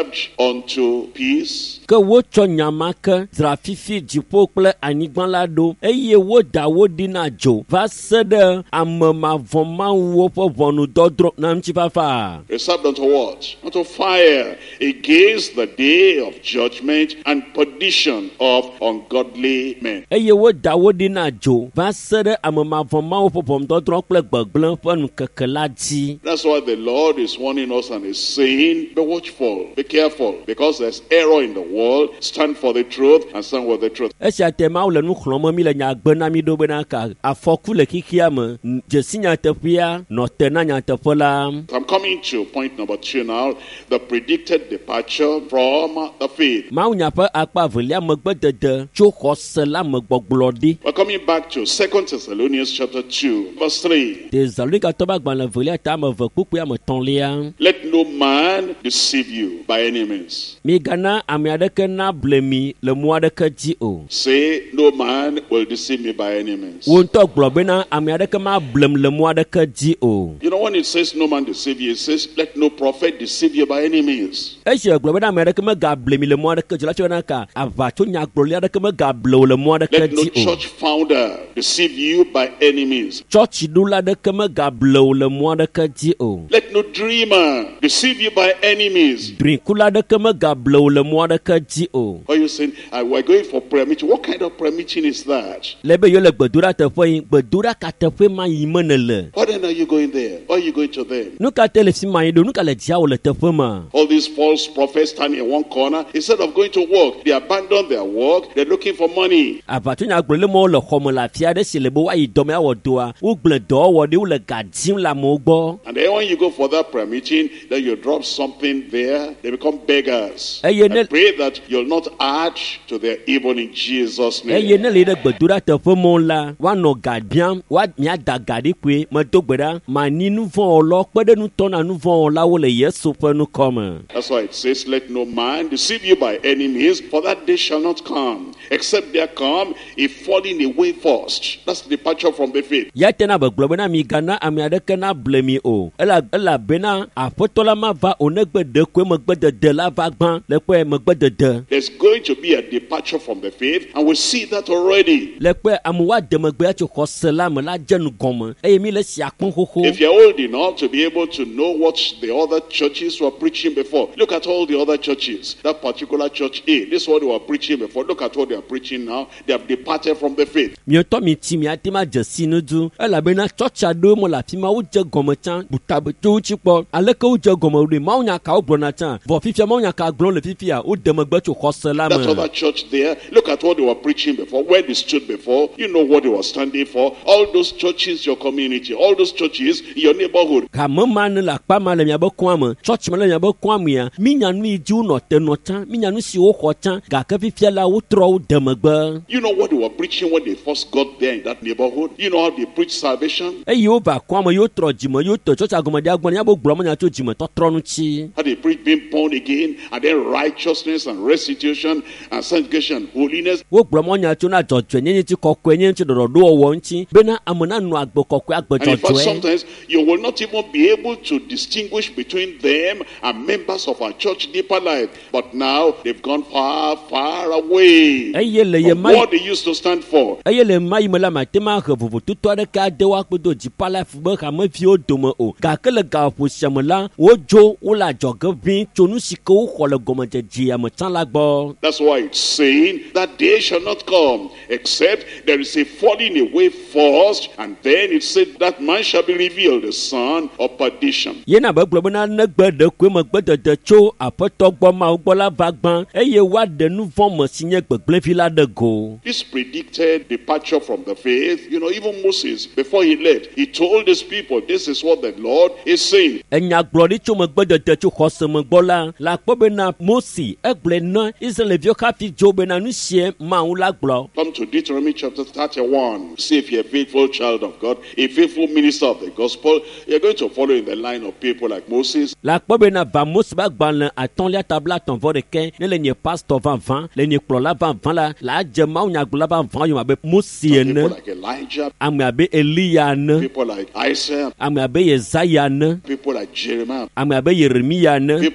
charge unto peace. Ke wotsɔ nyama ke dzra fifi dziƒo kple anyigba la ɖo eye woda wo ɖi na dzo va se ɖe ame mavɔmawuwo ƒe ʋɔnudɔdrɔ̃ na ŋutifafa. Reserved unto what? Unto fire against the day of judgment and perdition of ungodly men. Eye woda wo ɖi na dzo va se ɖe ame mavɔmawo ƒe ʋɔnudɔdrɔ̃ kple gbegblẽ ƒe ŋkeke la dzi. That's why the Lord is warning us and is saying, be watchful, be careful, because there's error in the world. Stand for the truth and stand with the truth. Esia te Mawu le nu xlɔm mi le nyagbe na mi ɖo bena ka afɔku le xixia me dzesi nyateƒea nɔ te na nyateƒe la. I'm coming to point number 2 now, the predicted departure from the faith. Mawu nya ƒe akpa evelia megbedede tso xɔse la me gbɔgblɔ ɖi. We're coming back to 2 Thessalonians chapter 2, verse 3. Tesalonikeatɔ ƒe agbalẽ evelia ta ame eve kpukpui ame etɔ̃lia. Let no man deceive you by any means. Migana ame aɖeke na ble mi le mo aɖeke dzi o. Say, no man will deceive me by any means. Wo ŋutɔ gblɔ bena ame aɖeke ma blem le mo aɖeke dzi o. You know, when it says no man deceive you, it says, let no prophet deceive you by any means. Esi gblɔ bena ame aɖeke megable mi le mo aɖeke dzi la tso bena ka aʋatsonyagblɔli aɖeke megable wo le mo aɖeke Let no dzi o. church founder deceive you by any means. Tsɔtsiɖula aɖeke megable wo le mo aɖeke dzi o. Let no dreamer deceive you by any means. Drinkula aɖeke megable wo le mo aɖeke dzi o. Why are you saying, we're going for prayer meeting? What kind of prayer meeting is that? Le be yo le gbedoɖa teƒe yi gbedoɖa ka teƒe ma yi me ne le. Why then are you going there? Why are you going to them? Nu ka te le fi ma yi ɖo nu ka le dzia wo le teƒe ma. All these false prophets stand in one corner. Instead of going to work, they abandon their work. They're looking for money. Aʋatsonyagblɔli mo le xɔme le afi aɖe si le be woayi dɔme awɔ doa wogblẽ dɔwɔwɔ ɖi wole ga dim le amewo gbɔ. And then when you go for that prayer meeting, then you drop something there. They become beggars. Eye I ne pray that you'll not add to their evil in Jesus' eye name. ne le ɖe gbedoɖa teƒe mo la woanɔ ga biam miada ga ɖi koe medo gbe ɖa mani nu vɔ wɔlɔ kpe ɖe nutɔ na nu vɔ wɔlawo le Yesu ƒe nukɔme. That's why it says, let no man deceive you by any means, for that day shall not come, except there come a falling away first. That's the departure from the faith. Ya tena begblɔ bena migana ame aɖeke na ble mi o elabena aƒetɔ la ma va o negbe ɖekoe megbedede la va gbã le kpe megbedede. There's going to be a departure from the faith, and we see that already. Le kpe amewo ade megbe tso xɔse la me la dze nu gɔme eye mi le sia kpɔm xoxo. If you're old enough to be able to know what the other churches were preaching before, look at all the other churches. That particular church A, this is what they were preaching before. Look at what they are preaching now. They have departed from the faith. Mietɔ mi ti mi ate ma dze si nu du elabena tsɔtsa ɖewo mo le afi ma wodze gɔme tsã butabetewo tsi kpɔ aleke wodze gɔme ɖe mawunyakawo gblɔna tsã vɔ fifia mawunyaka gblɔm le fifia wode megbe tso xɔse la That me. other church there, look at what they were preaching before, where they stood before. You know what they were standing for. All those churches, your community, all those churches in your neighborhood. Game ma ne le akpa ma le miabe kɔa me tsɔtsi me le miabe kɔa mea minya nu yi dzi wonɔ te nɔ tsã minya nu si woxɔ tsã gake fifia la wotrɔ wo de megbe. You know what they were preaching when they first got there in that neighborhood. You know how they preach salvation. Eye wova kɔa me yewo trɔ dzime yewo te tsɔtsi agɔmedi agbɔn ya bo gblɔ me nya tso dzime tɔtrɔ nu tsi. How they preach being born again, and then righteousness and restitution and sanctification and holiness. Wo gblɔ me nya tso na dzɔdzɔe nye ŋuti kɔkɔe nye ŋuti ɖɔɖɔɖowɔwɔ ŋuti bena ame na nu agbe kɔkɔe agbe And in fact, dzɔdzɔe. sometimes you will not even be able to distinguish between them and members of our church Deeper Life. But now they've gone far, far away Eye le ye from ma what they used to stand for. eye le ma yi me la mate ma he vovototo aɖeke ade wo akpedo Deeper Life be hameviwo dome o gake le gaƒo sia me la wodzo wole adzɔge ʋĩ tso nu si ke woxɔ le gɔmedzedzea me tsã la gbɔ. That's why it's saying that day shall not come except there is a falling away first, and then it said that man shall be revealed, the son of perdition. Yena be gblɔ bena negbe ɖekoe megbedede tso aƒetɔ gbɔ mawo gbɔ la va gbã eye woaɖe nu vɔ̃ me si nye gbegblẽvi la ɖe go. This predicted departure from the faith, even Moses, before he left, he told his people, this is what the Lord is saying. Enyagblɔɖi tso megbedede tso xɔse me gbɔ la kpɔ bena Mosi egblɔe na Israelviwo hafi dzo bena nu sie Mawu la gblɔ. Come to Deuteronomy chapter 31. See if you're a faithful child of God, a faithful minister of the gospel, you're going to follow in the line of people like Moses. La kpɔ bena va Mose ƒe agbalẽ atɔ̃lia tabla atɔ̃-vɔ-ɖekɛ ne le nye pastor vavã le nye kplɔla vavã la adze mawunyagblɔla vavã yome abe Mose People ene like Elijah, ame abe Eliya ene people like Isaiah, ame abe Yesaya ene people like Jeremiah, ame abe Yeremia ene people like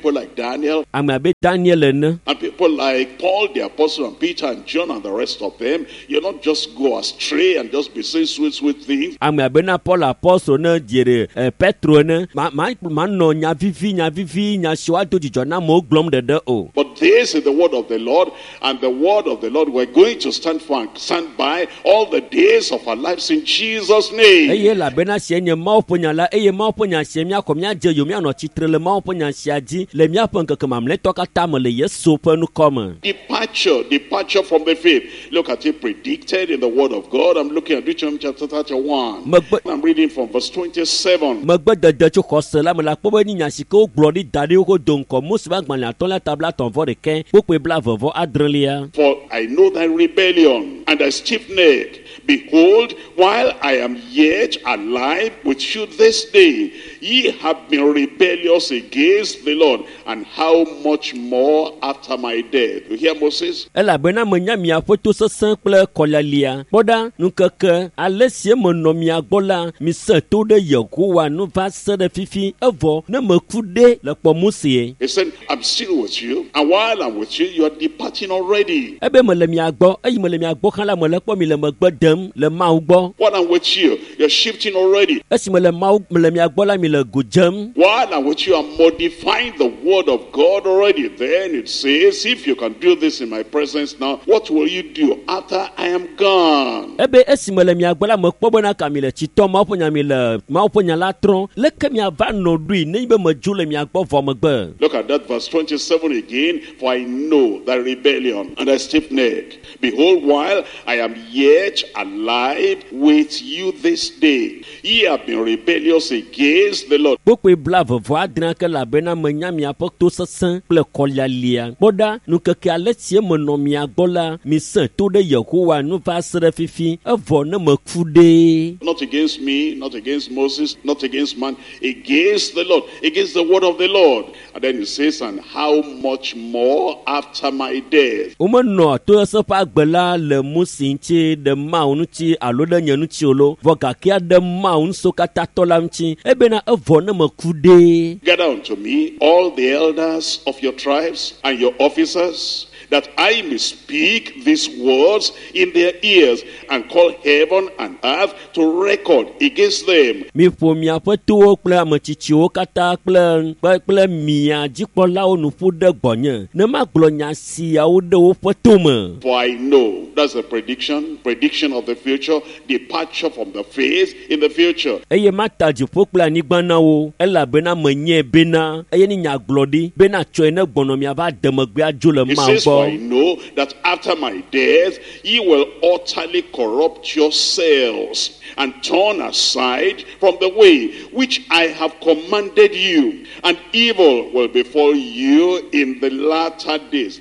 Daniel, ame abe Daniel ene. and people like Paul the Apostle and Peter and John and the rest of them. You not just go astray and just be saying sweet things. Ame abe na Paul apostle ne diere Petro ne ma no nya vivi nya shiwa do jijo na mo glom dede o. But this is the word of the Lord, and the word of the Lord we're going to stand for and stand by all the days of our lives in Jesus' name. Eye la bena sie nye ma oponya la eye ma oponya sie mia ko mia je yo mia no chitre le ma oponya sia ji le mia pon keke mamle to kata mo le Yesu pe nu come. Departure from the faith. Look at it predicted in the word of God. I'm looking at Deuteronomy chapter 31. I'm reading from verse 27. Magbe de cho khose la me la po ni nya siko glori dade ko don ko musba gban la ton la tabla ton vo de ken po pe bla vovo adrelia. For I know thy rebellion and thy stiff neck. Behold, while I am yet alive with you this day, ye have been rebellious against the Lord, and how much more after my death? You hear Moses? Ela bena menya mia foto sesan ple kolalia. Boda nu keke alesie mono mia gbola mi se to de Yehowa nu va se de fifi evo ne me kude le po musie. He said, I'm still with you, and while I'm with you, you are departing already. Ebe me le mia gbo, eyi me le mia gbo kan la me le po mi le me gbo dem le mau gbo. While I'm with you, you're shifting already. Esi me le mau me le mia gbo la mi le gojem. While I'm with you, I'm modifying the word of God already. Then it says, if you can do this in my presence now, what will you do after I am gone? Ebe esi me le mia gbo la me po bona ka mi le chito ma po nya mi le ma po nya la tron le ke mia va no dui ne be me ju le mia gbo vo me gbe. Look at that verse 27 again. For I know thy rebellion and thy stiff neck. Behold, while I am yet alive with you this day, ye have been rebellious against the Lord. Bokwe blave vo adran ke la bena me nya mia po to sesan ple kolalia. Boda nu keke aletie me no mia gbo la mi se to de Yehowa nu va sere fifi evo ne me kude. Not against me, not against Moses, not against man, against the Lord, against the word of the Lord. And then it says, and how much more after my death? O me no to se pa gbela le musinchi de maunu chi alo de nyanu chi olo vo gakia de maun so kata tolam chi ebena evo ne me kude. Gather unto me all the elders of your tribes and your officers, that I may speak these words in their ears, and call heaven and earth to record against them. Mi po mia petu kple amechichi wo kata kple mia jikpola wo nu fu de gbonye ne ma glo nya sia wo de wo petu me. For I know, that's a prediction of the future, departure from the faith in the future. Eye mata jipo kple anigba na wo ela bena menye bena eye ni nya glodi bena tso ne gbono mia va demegbe ajo le ma For I know that after my death, ye will utterly corrupt yourselves and turn aside from the way which I have commanded you, and evil will befall you in the latter days.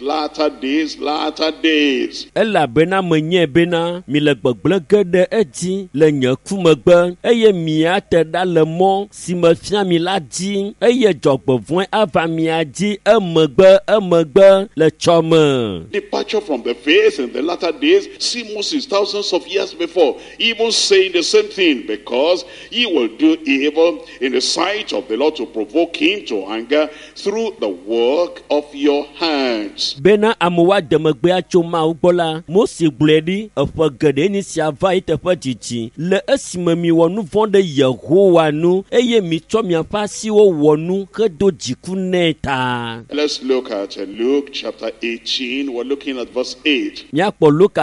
Ela bena menye bena mi le gbegblege de eji le nye kumegbe eye mia te da le mo si me fia mi la di eye jogbevon ava mia di emegbe le chome. Departure from the faith in the latter days. See Moses thousands of years before even saying the same thing, because ye will do evil in the sight of the Lord to provoke him to anger through the work of your hands. Bena amuwa demegbe acho ma ugbola Moses gledi efe gede ni sia va itefe jiji le esime mi wonu vonde Yehowa nu eye mi tso mi afa si wo wonu ke do jiku neta. Let's look at Luke chapter 18. We're looking at verse 8. Luke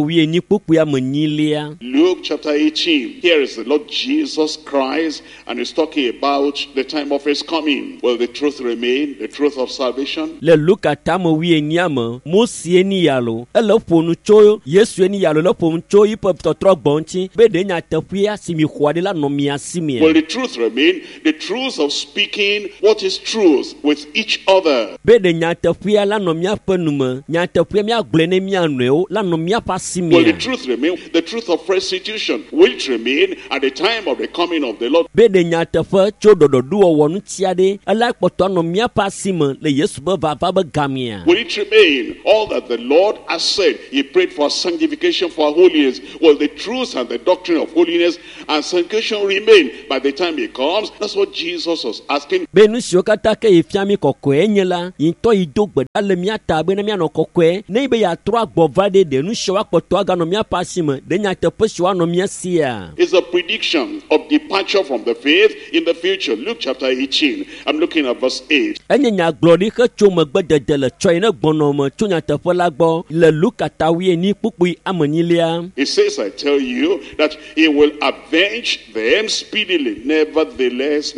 chapter 18. Here is the Lord Jesus Christ, and he's talking about the time of his coming. Will the truth remain? The truth of salvation? Le Luke atamowie niama Mosie ni yalo ele ponu cho Yesu ni yalo le ponu cho ipo totro gbonchi be de nya tafia simi khwade la no mia simie. Will the truth remain? The truth of speaking what is truth with each other. Be de nya tafia la no mia penuma nya tafia mia glene mia nweo la no mia pasimie. Will the truth remain? The truth of restitution will it remain at the time of the coming of the Lord? Be de nya tafa cho dododu wonu tiade ala poto no mia pasime le Yesu be va be gamia. Will it remain? All that the Lord has said, he prayed prayed for sanctification, for holiness. Will the truth and the doctrine of holiness and sanctification remain by the time it comes? That's what Jesus was asking. Benu siokata ke ifiami kokwe nyela into idogbe dale miata bena miano kokwe ne be ya tro agbovade de nu siwa kpoto aga no mia pasime de nya tepo siwa no mia sia. It's a prediction of departure from the faith in the future. Luke chapter 18. I'm looking at verse 8. Enye nya glori ke chome gbede de le choi na gbono mo chunya tepo lagbo le Luka tawie ni pupui amanilia. It says, I tell you that he will avenge them speedily. Nevertheless,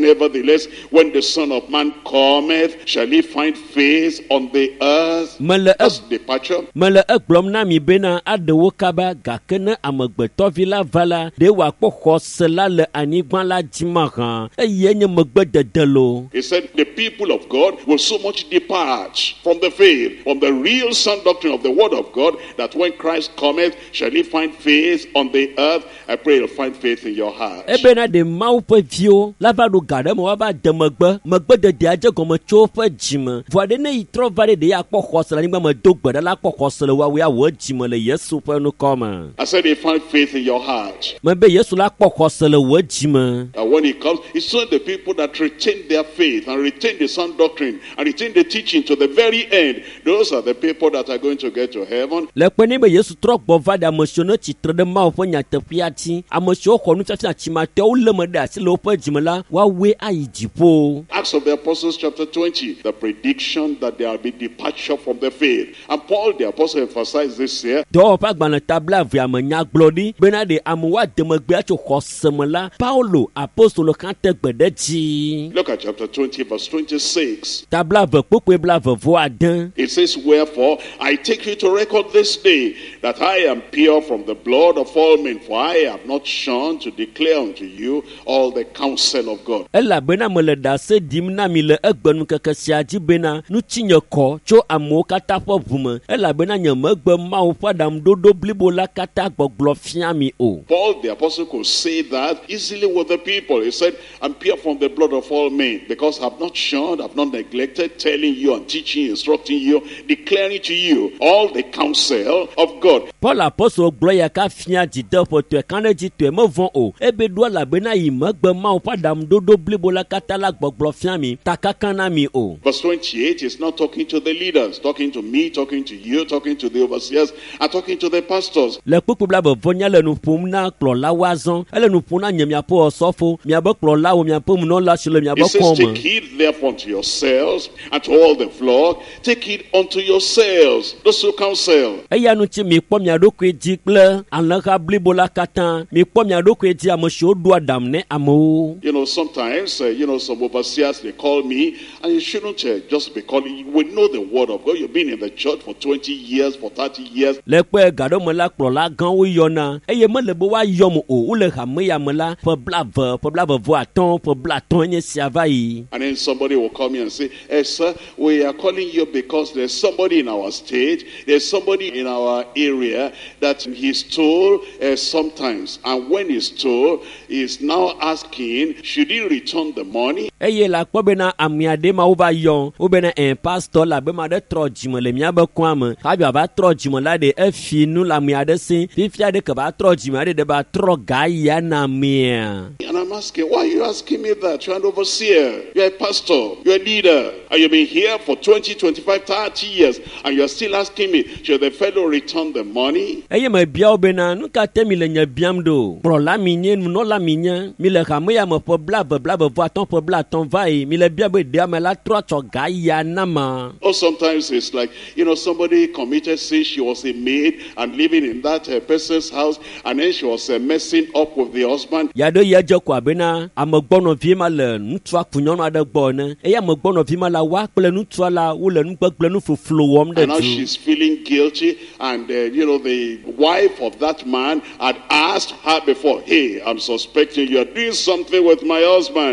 when the Son of Man cometh, shall he find faith on the earth? That's departure. Mele eglom na mi bena adewo kaba gakene amegbeto vila vala de wa kpokho sela le anigban la jimaran eye nye megbede delo. He said the people of God will so much depart from the faith, from the real sound doctrine of the word of God, that when Christ cometh, shall he find faith on the earth? I pray you'll find faith in your heart. Ebena de mau pe vio lava do gade mo ba de megbede de aje gomo cho pe jime voade ne itro vale de ya kpokho sela nigba me dogbede la kpokho sela wa we awo jime le Yesu pe no come. I said, you find faith in your heart. Me be Yesu la kpokho sela wo jime. And when he comes, it's only the people that retain their faith and retain the sound doctrine and retain the teaching to the very end. Those are the people that are going to get to heaven. Le pe ne be Yesu tro gbovade amosiono chitre de mau po nya tepiati amosio khonu fafia chimate o le mede asi le pe jime la wa we ayijipo. Acts of the Apostles chapter 20, the prediction that there will be departure from the faith. And Paul the apostle emphasized this here. Do pa gbana tabla via manya glodi bena de amuwa de megbe acho khosemela Paulo apostolo kan te gbede ji. Look at chapter 20 verse 26. Tabla ve popo bla ve vo adan. It says, wherefore I take you to record this day that I am pure from the blood of all men, for I have not shunned to declare unto you all the counsel of God. Ela bena mele da se dim na mi le egbenu keke siaji bena nu tinye ko cho amo kata fo vume. Ela bena nye megbe ma o padam dodo blibo la kata gboglo fiami o. Paul the apostle could say that easily with the people. He said, I'm pure from the blood of all men, because I've not shunned, I've not neglected telling you and teaching, instructing you, declaring to you all the counsel of God. Paul apostle gloya ka fia jide po to kan ji to me von o. Ebe do la bena yi megbe ma o padam dodo blibo la kata la gboglo fiami takaka na mi o. Verse 28 is not talking to the leaders, talking to me, talking to you, talking to the overseers, and talking to the pastors. Le pupu bla be vonya le nu pum na klo la wazon ele nu pum na nyamia po osofo mia be klo la wo mia pum no la shile mia be It says, kom. take heed therefore unto yourselves and to all the flock. Take heed unto yourselves, those who counsel. Eya nu ti mi po mia do kwe di ple anaka blibo la katan mi po mia do kwe di amosho do adam ne amo. You know, sometimes, some overseers, they call me, and you shouldn't just be calling. We know the word of God. You've been in the church for 20 years, for 30 years. Le pe gado me la klo la gan wo yona eye me le bo wa yom o le ha me ya me la po bla vo aton po bla ton nye siavai. And then somebody will come in and say, hey, sir, we are calling you because there's somebody in our state, there's somebody in our area that he's told sometimes. And when he's told, he's now asking, should he return the money? Eye la kpo bena amiade ma uba yon u bena en pastor la be ma de tro jimo le mia be kwam ha bia ba tro jimo la de afi nu la miade sin fifia de ka ba tro jimo de ba tro ga ya na mia. And I'm asking, why are you asking me that? You're an overseer, you're a pastor, you're a leader, and you've been here for 20, 25, 30 years, and you're still asking me, should the fellow return the money? Eye ma bia u bena nu ka te mi le nya biam do pro la minye no la minya mi le ha me ya mo po bla vo aton po bla ton vai mi le bia be de ma la tro cho ga ya na ma. Or sometimes it's like, somebody committed sin, she was a maid and living in that person's house, and then she was messing up with the husband. Ya do ye je kwa bena amogbono vi ma le ntua kunyono ade gbo ne e ya mogbono vi ma la wa ple ntua la wo le ngbegble nu fuflo wom de And now she's feeling guilty, and the wife of that man had asked her before, hey, I'm suspecting you're doing something with my husband.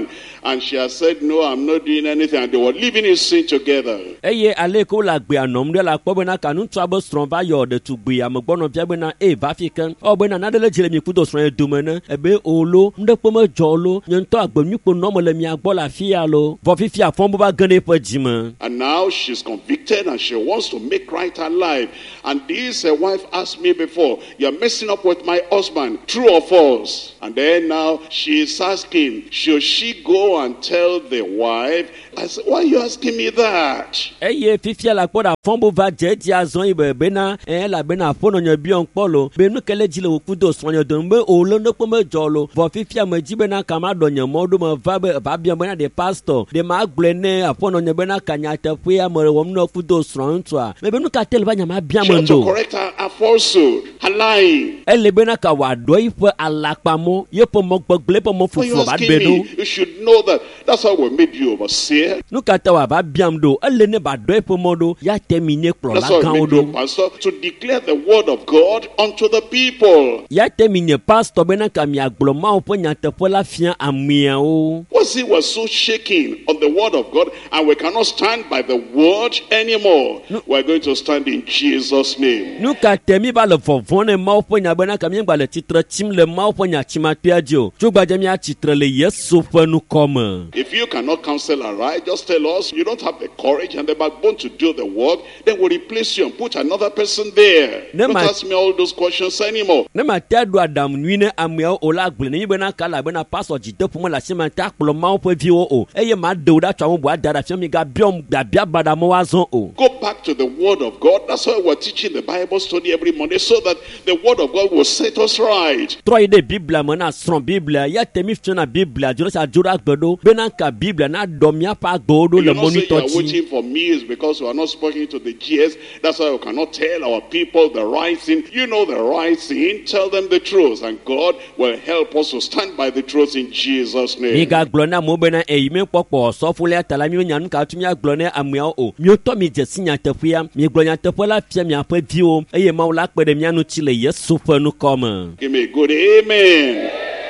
and she has said, no, I'm not doing anything, and they were living in sin together. Eye aleko la gbe anom de la kpo bena kanu tso abo stron va yo de tugbe amegbono bia bena va fikan o bena na de le jele mi kudo stron edomene ebe olo mde kpo me jolo nyento agbenu kpo no mo le mi agbo la fia lo vo fifia fon bo ba gane po jime. And now she's convicted and she wants to make right her life. And this wife asked me before, you're messing up with my husband, true or false? And then now she's asking, should she go and tell the wife? I said, why are you asking me that? Eye fifia la kpo da fon bo va je ti azon ibe bena la bena fono nya bi on polo be nu kele jile wo kudo sonyo don be olo no kpo me jolo vo fifia me jibe na kama do nya modu me va be ba bia bena de pastor de ma gblene afono nya bena kanya tafu ya mo wo no kudo son to a me be nu ka tel ba nya ma bia mo to correct her falsehood, her lying. Ele bena ka wa do ife alakpamo ye po mo gbegle po mo fufu ba be do. You should know that. That's how we made you overseer. Nu ka ta wa ba biam do ele ne ba do ife mo do ya termine kro la kan o do. Pastor, to declare the word of God unto the people. Ya termine pastor bena ka mi agblo ma o po nya te po la fian amia o. Was it was so shaking on the word of God, and we cannot stand by the word anymore. We're going to stand in Jesus' name. Nu ka temi ba le vovone ma o po nya bena ka mi gba le titre chim le ma o po nya chima piajo. Jo gba je mi a titre le Yesu fe nu come. If you cannot counsel her right, just tell us you don't have the courage and the backbone to do the work, then we'll replace you and put another person there. Don't ask me all those questions anymore. Ne ma ta do adam nuine amia o la gble ni bena kala bena pastor jide fu mo la sima ta kplo ma o pe vi o eye ma de da twa mo bo adara fi mi ga biom da bia bada mo wazon o. Go back to the word of God. That's why we're teaching the Bible study every Monday, so that the word of God will set us right. Troy de Bible mo na stron Bible ya temi fi na Bible joro sa joro agbedo bena ka Bible na domia pa gbodo le monitor ti. Waiting for me is because we are not speaking to the GS. That's why we cannot tell our people the right thing. You know the right thing. Tell them the truth, and God will help us to stand by the truth in Jesus' name. Mi ga glona mo bena e mi popo so fule atala mi nyanu ka tumi aglone amia o. Mi to mi jesi nya tefia mi glonya tefola fia mi afa bio eye ma wala kpede mi anu chile Yesu fa nu come. Give me a good amen.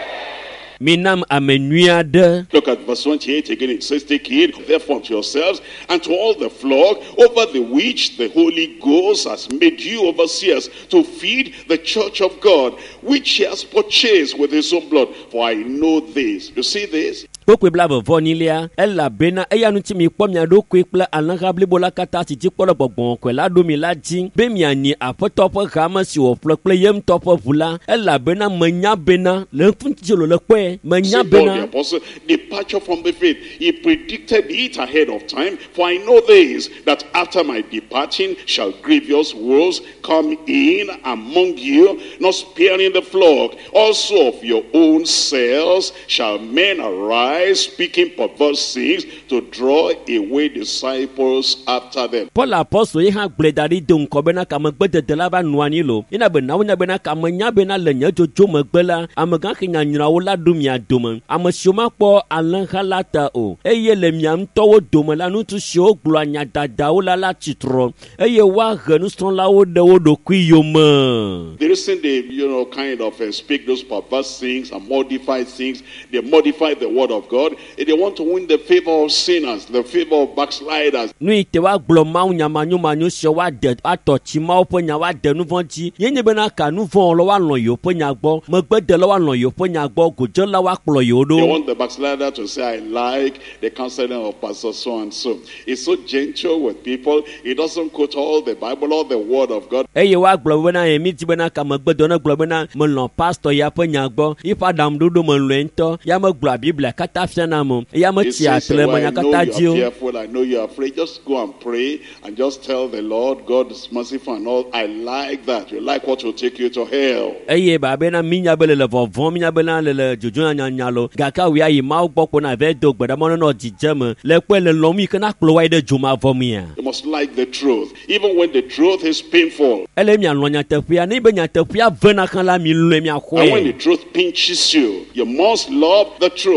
Minam amenuade. Look at verse 28 again. It says, take heed therefore to yourselves and to all the flock over the which the Holy Ghost has made you overseers, to feed the church of God, which he has purchased with his own blood. For I know this. You see this? Kokwe blava vonilia ella bena eya nu timi kpom nya do kwekla anagable bola kata ti ti kpolo bogbon kwe la do mi la jin be mi ani apoto po gama si wo plekple yem topo vula ella bena manya bena le funjelo le kwe manya bena. The apostle, departure from the faith, he predicted it ahead of time. For I know this, that after my departing shall grievous wolves come in among you, not sparing the flock. Also of your own selves shall men arise, speaking perverse things, to draw away disciples after them. Paul apostle ye ha gledari de nko bena ka magbede de la ba nuani lo ina be na wonya bena ka manya bena le nya jojo magbela amaga kinya nyira wo la dumia dom amasioma po alan halata o eye le miam towo dom la nu tu sho glo anya dada wo la chitro eye wa hanu stron la wo de wo do kuyoma. The reason they kind of speak those perverse things and modify things, they modify the word of God. They want to win the favor of sinners, the favor of backsliders. Nui te wa glo ma nya manyu se wa de atochi ma opo nya wa de nu vonji yenye bena ka nu von lo wa lon yo po nya gbo mo gbe de lo wa lon yo po nya gbo gojo la wa plo yo do. They want the backslider to say, I like the counseling of Pastor so and so. He's so gentle with people. He doesn't quote all the Bible, all the word of God. Eye wa glo bena emi ti bena ka mo gbe do na glo bena mo lon pastor ya po nya gbo ifa dam dudu mo lento ya mo glo Bible kata fiana mo ya mo ti atle mo nya kata ji o. I know you're afraid. Just go and pray and just tell the Lord, God is merciful and all. I like that. You like what will take you to hell. Eye ba bena minya bele le vovon minya bena le jojo nya lo gaka wi ayi ma gboko na ve do gbada mo no jijeme le pe le lomi kana klo wa de juma vomia. You must like the truth even when the truth is painful. Ele mi alo nya tafia ni be nya tafia vena kan la mi lo mi akwe. And when the truth pinches you, you must love the truth, because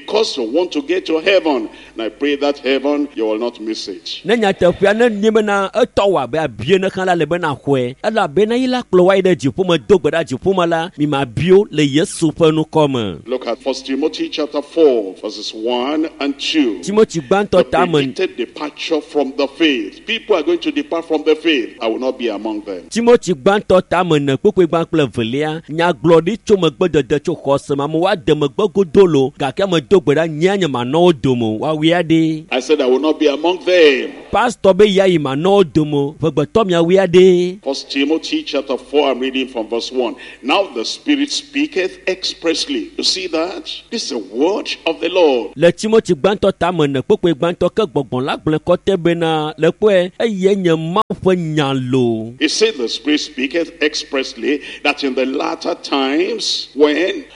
because you want to get to heaven. And I pray that heaven, you will not miss it. Ne nyateƒea ne nimena etɔ wɔ abe abie ne xlã la le bena xɔe elabena yi la kplɔ wa yi ɖe dziƒo me do gbe ɖa dziƒo me la mi ma bio le Yesu ƒe nukɔ me. Look at 1 Timothy chapter 4 verses 1 and 2. Timothy gbãtɔ The ta me. predicted departure from the faith. People are going to depart from the faith. I will not be among them. Timothy gbãtɔ ta me ne kpekpe gbã kple velia nyagblɔɖi tso megbedede tso xɔse me amewo ade megbe godolo gake ame do gbe ɖa nye manɔ wo dome woawoe aɖe. I said I will not be among them. Pastor be ya yi manɔ wo dome vegbetɔ miawoe aɖe. 1 Timothy chapter 4, I'm reading from verse 1. Now the Spirit speaketh expressly. You see that? This is a word of the Lord. Le Timothy gbãtɔ ta me ne kpekpe gbãtɔ ke gbɔgbɔ la gblẽ kɔte bena le kpɔe eye nye Mawu ƒe nya lo. It said the Spirit speaketh expressly that in the latter times, when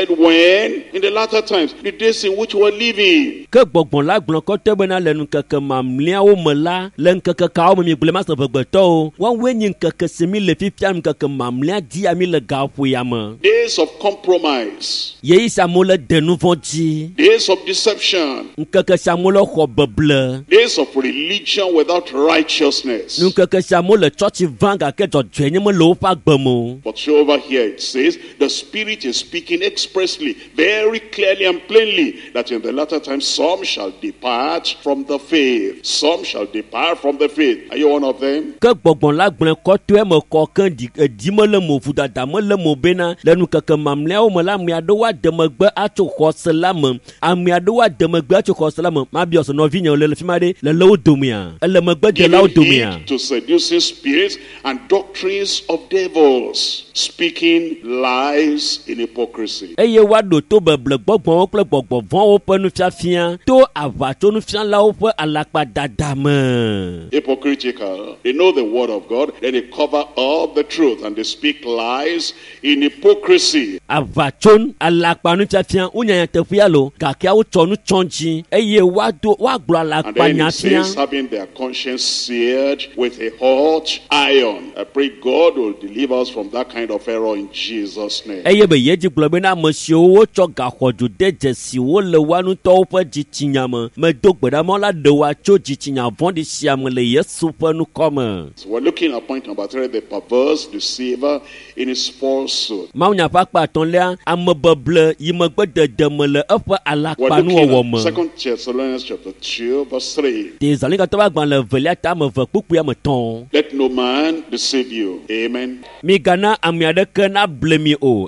in the latter times, the days in which we're living, Ke gbɔgbɔ la gblẽ kɔte bena le ŋkeke mamlɛawo me la le ŋkeke kawo me mi gblẽ ma se vegbetɔwo woawoe nye ŋkeke si mi le fifia ŋkeke mamlɛa dia mi le gaƒoea me. days of compromise, Yeyi si amewo le de nu vɔ̃ dzi. days of deception, Ŋkeke si amewo le xɔ beble. days of religion without righteousness. Ŋkeke si amewo le tsɔtsi vã gake dzɔdzɔenye me le woƒe agbe me o. But over here it says the Spirit is speaking expressly, very clearly and plainly, that in the latter times some shall depart from the faith. Some shall depart from the faith. Are you one of them? Ke gbɔgbɔ la gblẽ kɔtɔe me kɔ ke edi me le mo vodada me le mo bena le ŋkeke mamlɛawo me la ame aɖewo ade megbe atso xɔse la me. Ame aɖewo ade megbe atso xɔse la me. Mabiɔ se nɔvinye le fi ma ɖe le wo domea. Ele megbedelawo Giving domea. heed to seducing spirits and doctrines of devils, speaking lies in hypocrisy. Eye woaɖo to beble gbɔgbɔwo kple gbɔgbɔ vɔ̃wo ƒe nufiafia to aʋatsonufialawo ƒe alakpadada me. Hypocritical. They know the word of God, then they cover up the truth and they speak lies in hypocrisy. Aʋatson alakpanufiafia wonyanya teƒea lo gake wotsɔ nu tsɔ dzi eye woagblɔ And then it alakpanyafia. says, having their conscience seared with a hot iron. I pray God will deliver us from that kind of error in Jesus' name. Eye be yedzi gblɔ bena ame siwo wotsɔ gaxɔdzo de dzesiwo le woa ŋutɔwo ƒe dzitsinya me medo gbe ɖa mɔ la ɖe woa tso dzitsinya vɔ̃ɖi sia me le Yesu ƒe nukɔ me. So we're looking at point number 3, the perverse deceiver in his falsehood. Mawunya ƒe akpa atɔ̃lia ame beble yi megbe dede me le eƒe We're alakpanuwɔwɔ looking me. at 2 Thessalonians chapter 2 verse 3. Tesalonike ƒe agbalẽ velia ta ame ve kpukpui ame tɔ̃. Let no man deceive you. Amen. Migana ame aɖeke nable mi o.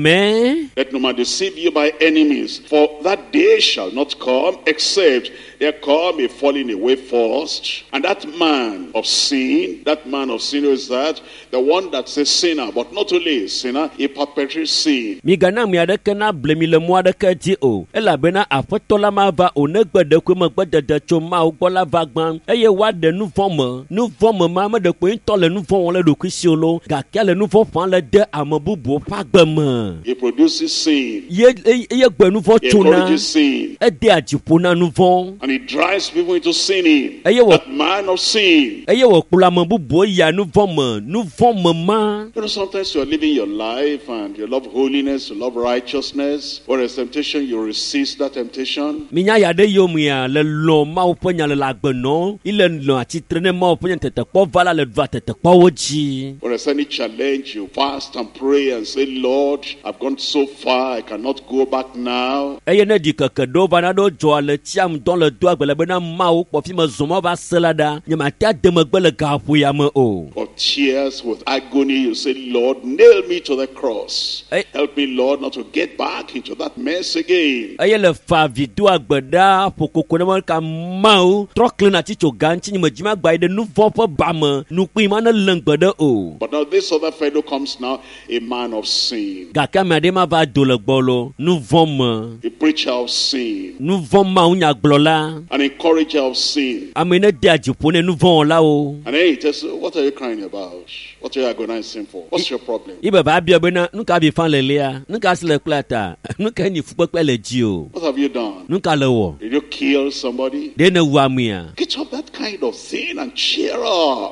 Amen. Let no man deceive you by enemies. For that day shall not come except there come a falling away first. And that man of sin who is that? The one that's a sinner, but not only a sinner, he perpetrates sin. Migana ame aɖeke nable mi le mɔ aɖeke dzi o. Elabena aƒetɔ la mava o ne gbeɖekpe megbedede tso Mawu gbɔ la va gbã eye woaɖe nu vɔ̃ me. Nu vɔ̃ me ma meɖekpe ŋutɔ le nu vɔ̃ wɔm le ɖokui si o lo gake le nu vɔ̃ ƒãm le de ame bubuwo ƒe agbe me. He produces sin. Ye gbe nu vɔ̃ He tsona. encourages sin. Edea dziƒo na nu vɔ̃. And he drives people into sinning. Eye wɔ That man of sin. eye wòkplɔ ame bubuwo yia nu vɔ̃ me ma. You know, sometimes you're living your life and you love holiness, you love righteousness. When there's temptation, you resist that temptation. Minya ya ɖe yomea le lɔ Mawu ƒe nya le agbenɔ. Ile lɔ atsitre ne Mawu ƒe nya tetekpɔ va la le va tetekpɔwo dzi. When there's any challenge, you fast and pray and say, Lord, I've gone so far, I cannot go back now. Eye ne ɖi keke ɖewo va na ɖewo dzɔa le tsiam dɔ le do agbe le bena Mawu kpɔ fi me zɔ ma va se la ɖa. Nye mate ade megbe le gaƒoea me o. Of tears, with agony, you say, Lord, nail me to the cross. Help me, Lord, not to get back into that mess again. Eye le fa vi do agbe ɖa ƒokoko ne me ka Mawu trɔ kle na tsitso gã ŋuti nye me dzi ma gba yi ɖe nu vɔ̃ ƒe ba me nukpui ma ne le ŋgbe ɖe o. But now this other fellow comes now, a man of sin, Gake ame aɖe ma va do le gbɔ lo nu vɔ̃ me. a preacher of sin, Nu vɔ̃ Mawu nyagblɔla. an encourager of sin. Ame ne dea dziƒo ne nu vɔ̃ wɔlawo. And then he tells you, what are you crying about? What are you agonizing for? What's your problem? Ibe ba bia bena nu ka bi fan le lea, nu ka si le kpla ta, nu ka ni fukpekpe le dzi o. What have you done? Nu ka le wɔ. Did you kill somebody? De ne wu amea. Get up that kind of thing and cheer up. Everybody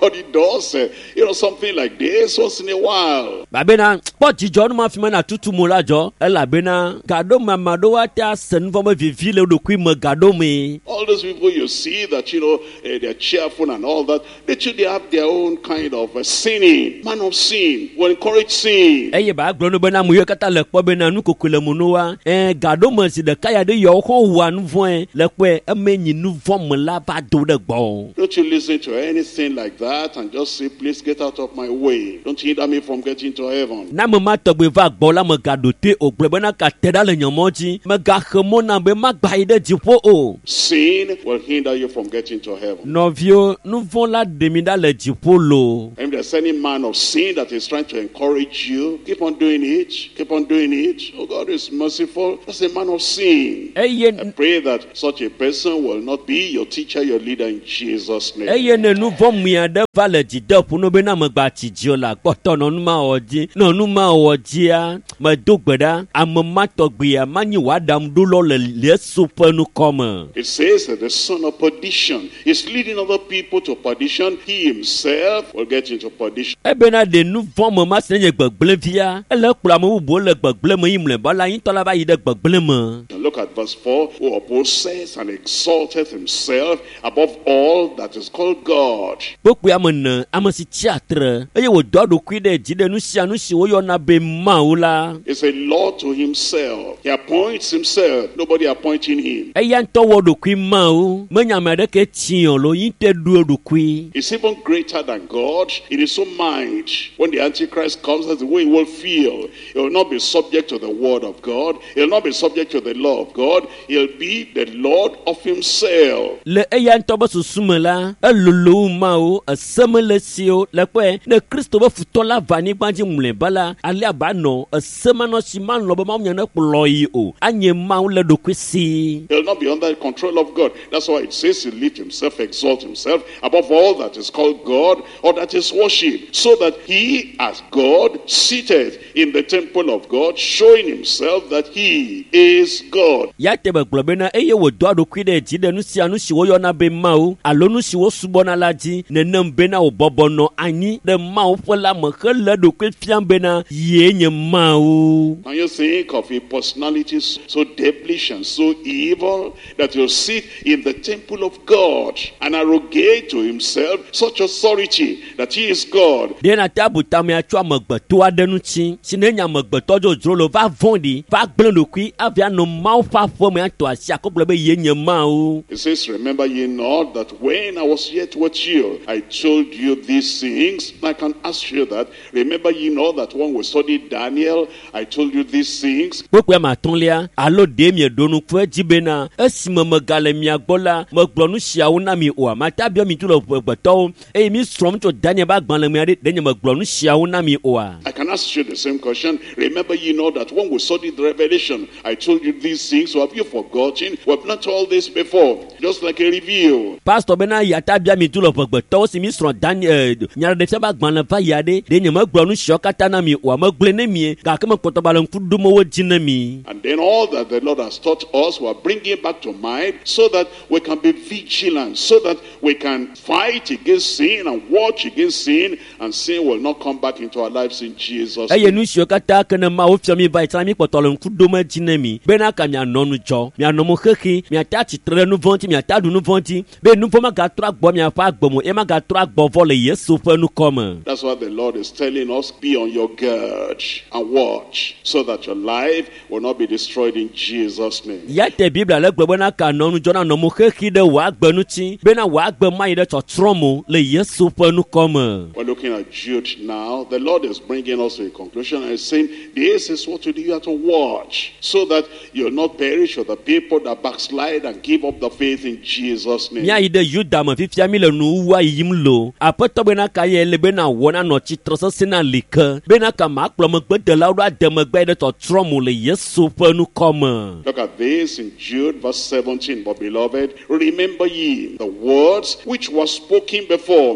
But he does, something like this once in a while. Babena, but John Mafimana tutu mulajo, elabena, gado mamado wata sen from a vivile do quim gado me. All those people you see that, they're cheerful and all that, they have their own kind of sinning. Man of sin will encourage sin. Eye ba glono bena muyekata lekpo bena nukokule munoa, gado mercy the kaya de yo ho wan voin, lekwe, amenyi nu vom la ba do de bon. Don't you listen to anything like that and just say, please get out of my way. Don't hinder me from getting to heaven. Na mama togbe va gbola me gadote ogbebena ka teda le nyamoji, me ga khemona be magbaide jipo o. Sin will hinder you from getting to heaven. Novio, nous vont la demida le jipo lo. If there's any man of sin that is trying to encourage you, keep on doing it. Keep on doing it. Oh, God is merciful. That's a man of sin. I pray that such a person will not be your teacher, your leader in Jesus' name. Eye ne nous vont miade va le jide pour nous bena me gba tijio la poto no numa oji no numa ojia me dogbeda amma togbia mani wadam dulo le super nu come. It says that the son of perdition is leading other people to perdition. He himself will get into perdition. Ebena de nous vont me ma senye gbegble via ele kula mo bo le gbegble mo imle bala yin tola ba yide gbegble mo. Look at verse 4. Who opposes and exalteth himself above all that is called God. Boku amene amasi tiatre eye wo dodo kwide jide nu sia nu si wo yo na be maula. It's a law to himself. He appoints himself. Nobody appointing him. Eya nto wo do kwi mau menya mede ke tion lo yin te du do kwi. It's even greater than God in his own mind. When the Antichrist comes, that's the way he will feel. He will not be subject to the word of God. He will not be subject to the law of God. He'll be the Lord of himself. Le eya nto ba susumela elulu mau asemele sio le pe ne Kristo ba futola vani gbanji mle bala ale abano asemano siman lo ba ma nya na ployi o anye mau le do kwisi. He'll not be under the control of God. That's why it says he lift himself, exalt himself above all that is called God or that is worship, so that he as God seated in the temple of God, showing himself that he is God. Ya tebe globena eye wo do do kwide jide nu sia nu si wo yo na be mau alo nu si wo subona laji ne nam bena o bobono anyi de mau fola mo khele do kwe fiam bena ye nye mau. Now you think of a personality so devilish and so evil that he'll sit in the temple of God and arrogate to himself such authority that he is God. Dena tabuta me atwa magbeto adenu chi sinenya magbeto jojolo va vondi va gbendo kwi avia no mau fa fo me ato asia ko be ye nye mau. It says, remember ye not that when I was yet with you, I told you these things. I can ask you that. Remember ye not that when we studied Daniel, I told you these things. Bokwe ma tonlia alo demie donu kwe jibena esima magale mi agbola magbonu sia una mi o matabia mi tulo gbeto e mi strom to Daniel ba gban le mi ade denye magbonu sia una mi o. I can ask you the same question. Remember ye not that when we studied the Revelation, I told you these things. So have you forgotten? We have not all this before. Just like a review. Pastor bena yatabia mi tulo gbeto si mi strom Daniel nyara de fe ba gban le va yade denye magbonu sia kata na mi o magle ne mi ga kema kotobalon kudumo wo jinami. And then all that the Lord has taught us, we are bringing back to mind so that we can be vigilant, so that we can fight against sin and watch against sin, and sin will not come back into our lives in Jesus' name. Nu sio kata kana ma ofia mi vai tami potolon kudumo jinami bena ka mi anonu jo mi anomo kheki mi atati tre nu vonti mi atadu nu vonti be nu foma ga tra gbo mi afa gbomo e ma ga tra gbo vole Yesu fe nu come. That's what the Lord is telling us. Be on your guard and watch so that your life will not be destroyed in Jesus' name. Yate Biblia le gbo na ka nonu jo na nomo kheki de wa gbenu ti be na wa gbe mai de tromo le Yesu fe nu come. We're looking at Jude now. The Lord is bringing us to a conclusion and saying, this is what you do. You have to watch so that you'll not perish with the people that backslide and give up the faith in Jesus' name. Ya ide Juda ma fifia mi le nu wa yimlo apoto be na ka ye le be na wona no chi troso sina lika be na ka ma kplo mo gbe de la wa de mo gbe de tromo le Yesu fe nu come. Look at this in Jude verse 17. But beloved, remember ye the words which were spoken before,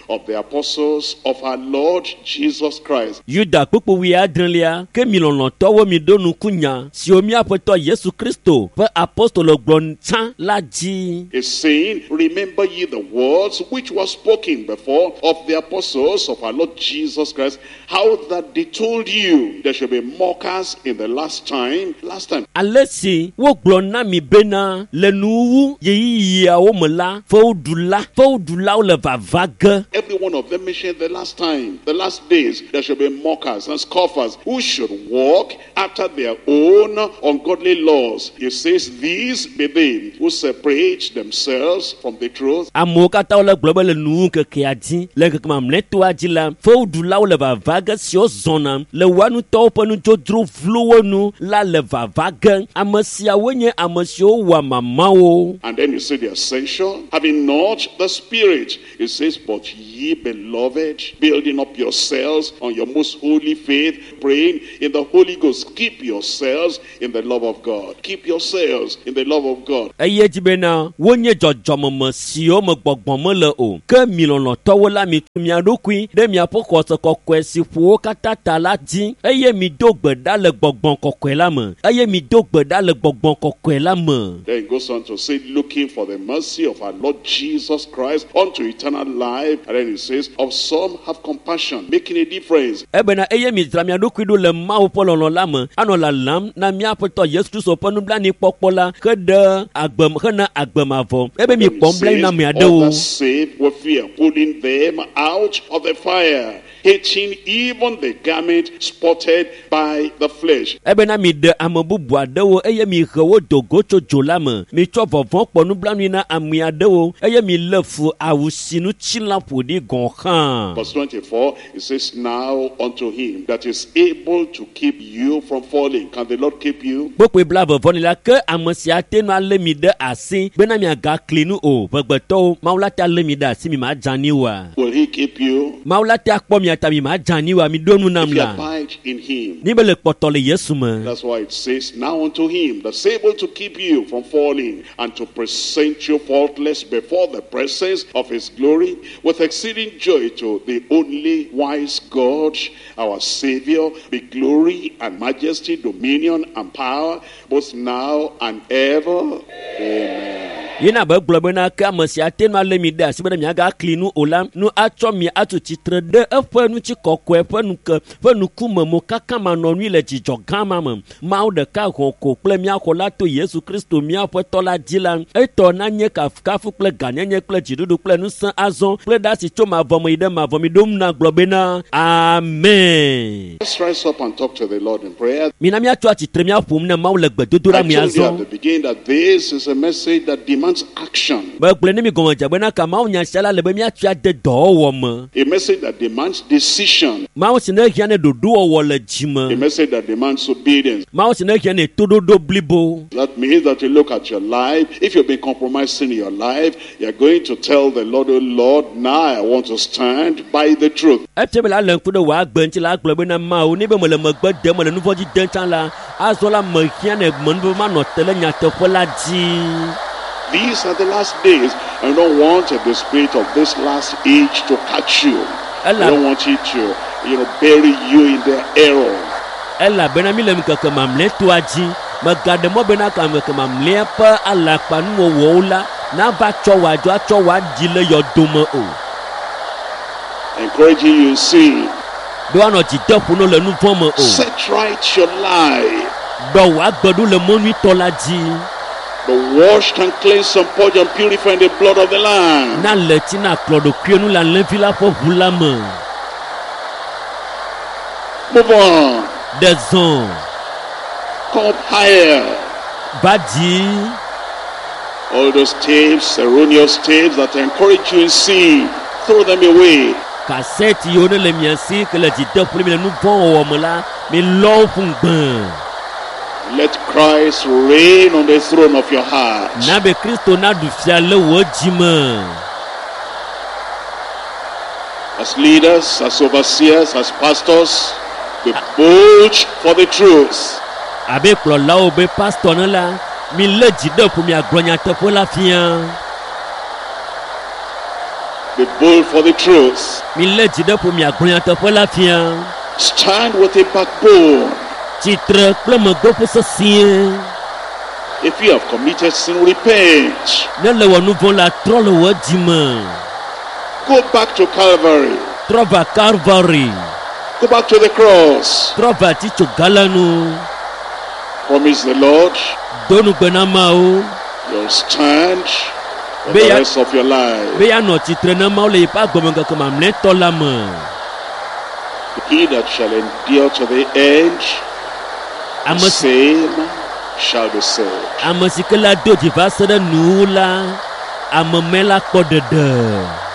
of the apostles of our Lord Jesus Christ. Yuda kpukpu wi adrelia ke mi lɔlɔ tɔwo mi do nukunya si o mi aƒetɔ Yesu Kristo ƒe apostolo gblɔ tsã la dzi. Is saying, remember ye the words which were spoken before of the apostles of our Lord Jesus Christ, how that they told you there shall be mockers in the last time. Ale si wo gblɔ na mi bena le nuwu yeyiyawo me la fewuɖulawo le vava ge. Every one of them mentioned the last time, the last days, there shall be mockers and scoffers who should walk after their own ungodly laws. He says, these be they who separate themselves from the truth. Amewo katã wole gblɔ be le nuwu kekea dzi le keke mamlɛtoa dzi la fewuɖulawo le vava ge siwo zɔna le woa nutɔwo ƒe nudzodzro vlowo nu la le vava ge. Ame siawo nye ame siwo wɔa mamawo. And then you see the ascension, having not the Spirit. It says, but ye beloved, building up yourselves on your most holy faith, praying in the Holy Ghost. Keep yourselves in the love of God. Keep yourselves in the love of God. Eye dzi bena wonye dzɔdzɔmeme siwo me gbɔgbɔ mele o. Ke mi lɔlɔtɔwo la mi tu mia ɖokui ɖe miaƒe xɔse kɔkɔe si ƒo wo katã ta la dzi. Eye mi do gbe ɖa le gbɔgbɔ kɔkɔe la me. Eye mi do gbe ɖa le gbɔgbɔ kɔkɔe la me. Then it goes on to say, looking for the mercy of our Lord Jesus Christ unto eternal life. And then it says, of some have compassion, making a difference. Ebena eye mi dzra mia ɖokui ɖo le Mawu ƒe lɔlɔ la me anɔ lalam na míaƒetɔ Yesu Kristo ƒe nublanuikpɔkpɔ la ke ɖe hena agbemavɔ. Ebe mi kpɔm blanui na ame aɖewo. Others saved with fear, pulling them out of the fire, hating even the garment spotted by the flesh. Ebena mi ɖe ame bubu aɖewo eye mi he wo do go tso dzo la me. Mi tsɔ vɔvɔ kpɔ nublanui na ame aɖewo eye mi lé fu awu si ŋuti la ƒo ɖi gɔ̃ hã. Verse 24, it says, now unto him that is able to keep you from falling. Can the Lord keep you? Kpokpoe bla vɔvɔ ni la ke ame sia te nu alé mi ɖe asi bena miagakli nu o. Vegbetɔwo Mawu la te alé mi ɖe asi mi ma dzani oa. Will he keep you? Mawu la te akpɔ mi ata mi ma dzani oa mi ɖo nu nam If you la. abide in him. Ni be le kpɔtɔ le Yesu me. That's why it says, now unto him that's able to keep you from falling and to present you faultless before the presence of his glory with exceeding joy, to the only wise God, our Savior, be glory and majesty, dominion and power, both now and ever. Amen. Yina be gblɔ bena ke ame sia te nu alé mi ɖe asi bena miagakli nu o la nu atsɔ mi atu tsitre ɖe eƒe ŋutikɔkɔe ƒe nukume mo kaka manɔnui le dzidzɔ gã ma me. Mawu ɖeka hɔ̃ ko kple míaxɔ la to Yesu Kristo míaƒe tɔ la dzi la. Etɔ na nye kafukafu kple ganyenye kple dziɖuɖu kple ŋusẽ azɔ kple ɖa si tso mavɔ me yi ɖe mavɔ mi ɖom na gblɔ bena amen. Let's rise up and talk to the Lord in prayer. Mina míatso atsitre míaƒom ne Mawu le gbedodoɖa mi I told you at azɔ. the beginning that this is a message that demands action. Begblẽ ne mi gɔmedze bena ka Mawu nya sia la le be míatso ade dɔwɔwɔ me. A message that demands decision. Mawu si ne hiã ne ɖoɖowɔwɔ le dzi A me. message that demands obedience. Mawu si ne hiã ne toɖoɖo blibo. That means that you look at your life. If you've been compromising your life, you're going to tell the Lord, oh Lord, now I want to stand by the truth. Efia be la le ŋku ɖe wòa gbe ŋuti la agblɔ bena Mawu ne be mele megbe dem mele nu vɔ̃dzi dem tsã la azɔ la mehiã ne menu be manɔ te le nyateƒe la dzi. These are the last days. I don't want the spirit of this last age to catch you. I don't want it to, bury you in the error. Elabena mi le ŋkeke mamlɛtoa dzi megaɖe mɔ bena ŋkeke mamlɛa ƒe alakpanuwɔwɔwo la nava tsɔ wòadzɔ atsɔ wòaɖi le yɔdo me o. Encouraging you, see. Be woanɔ dzideƒo no le nu vɔ̃ me o. Set right your life. Ɖɔ wòagbe ɖo le mɔ nyuitɔ la dzi. Be washed and cleansed and purged and purified in the blood of the Lamb. Na le tsi na kplɔ ɖokui nu le alẽvi la ƒe ʋu la me. Move on. Ɖe zɔ. Come up higher. Va dzi. All those tapes, erroneous tapes that encourage you in sin, throw them away. Kaseti yiwo ne le mia si ke le dzideƒo ne mi le nu vɔ̃ wɔwɔ me la mi lɔ wo ƒu gbẽ. Let Christ reign on the throne of your heart. Na be Kristo na ɖu fia le wò dzi me. As leaders, as overseers, as pastors, be bold for the truth. Abe kplɔlawo be pastor ne la mi lé dzideƒo mi agblɔ nyateƒe la fia. Be bold for the truth. mi lé dzi ɖe ƒo miagblɔ nyateƒe la fia. Stand with a backbone. Tsitre kple megbeƒe sesĩe. If you have committed sin, repent. Ne le wɔ nu vɔ̃ la trɔ le wɔ dzi me. Go back to Calvary. Trɔ va Calvary. Go back to the cross. Trɔ va titsoga la nu. Promise the Lord Do nugbe na Mawu. you'll stand for Be the ya- rest of your life. Be ya nɔ tsitre ne Mawu le yiƒe agɔmegeke mamlɛtɔ la me. He that shall endure to the end, the Ame same shall be saved. ame si ke la do dzi va se ɖe nuwuwu la, ame mɛ la kpɔ ɖeɖe.